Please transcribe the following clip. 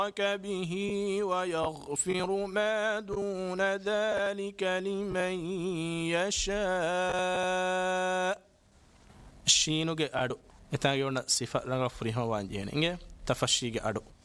به ويغفر ما دون ذلك لمن يشاء شينوge adu etage ona sifa ranga furi ho wanjene inge tafashiga adu